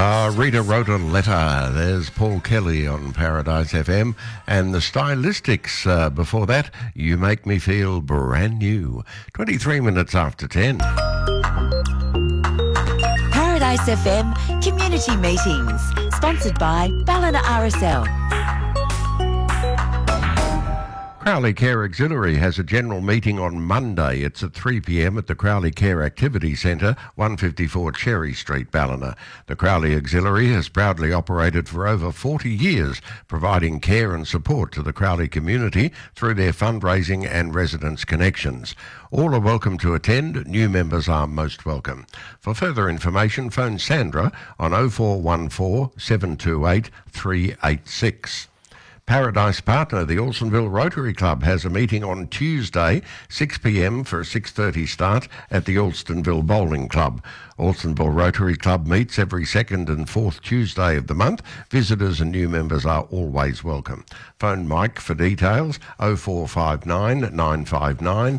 Rita wrote a letter. There's Paul Kelly on Paradise FM. And the Stylistics, before that, You Make Me Feel Brand New. 23 minutes after 10. Paradise FM Community Meetings, sponsored by Ballina RSL. Crowley Care Auxiliary has a general meeting on Monday. It's at 3 p.m. at the Crowley Care Activity Centre, 154 Cherry Street, Ballina. The Crowley Auxiliary has proudly operated for over 40 years, providing care and support to the Crowley community through their fundraising and residents connections. All are welcome to attend. New members are most welcome. For further information, phone Sandra on 0414 728 386. Paradise partner, the Alstonville Rotary Club, has a meeting on Tuesday, 6 p.m. for a 6:30 start at the Alstonville Bowling Club. Alstonville Rotary Club meets every second and fourth Tuesday of the month. Visitors and new members are always welcome. Phone Mike for details, 0459 959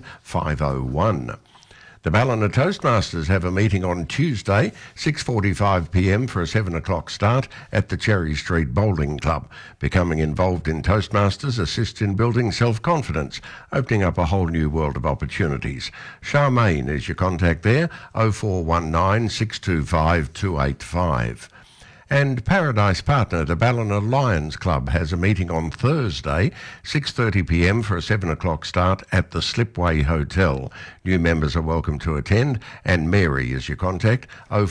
501. The Ballina Toastmasters have a meeting on Tuesday, 6:45 p.m. for a 7 o'clock start at the Cherry Street Bowling Club. Becoming involved in Toastmasters assists in building self-confidence, opening up a whole new world of opportunities. Charmaine is your contact there, 0419 625 285. And Paradise partner, the Ballina Lions Club, has a meeting on Thursday, 6:30 p.m. for a 7 o'clock start at the Slipway Hotel. New members are welcome to attend, and Mary is your contact,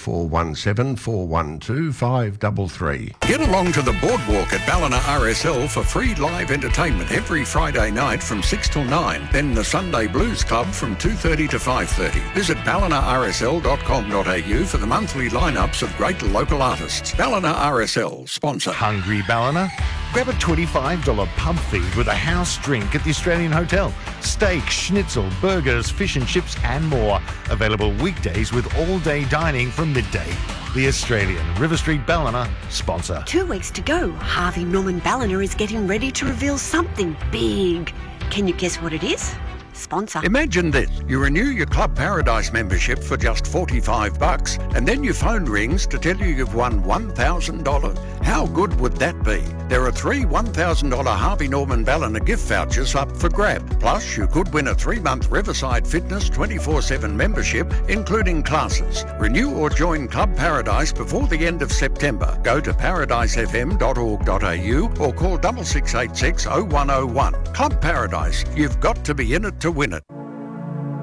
0417 412 533. Get along to the boardwalk at Ballina RSL for free live entertainment every Friday night from 6 till 9. Then the Sunday Blues Club from 2:30 to 5:30. Visit ballinarsl.com.au for the monthly lineups of great local artists. Ballina RSL, sponsor. Hungry Ballina? Grab a $25 pub feed with a house drink at the Australian Hotel. Steak, schnitzel, burgers, fish and chips and more. Available weekdays with all-day dining from midday. The Australian, River Street Ballina, sponsor. 2 weeks to go. Harvey Norman Ballina is getting ready to reveal something big. Can you guess what it is? Sponsor. Imagine this. You renew your Club Paradise membership for just $45 and then your phone rings to tell you you've won $1,000. How good would that be? There are 3 $1,000 Harvey Norman Ballina gift vouchers up for grab. Plus, you could win a 3-month Riverside Fitness 24/7 membership, including classes. Renew or join Club Paradise before the end of September. Go to paradisefm.org.au or call 6686 0101. Club Paradise. You've got to be in it to win it.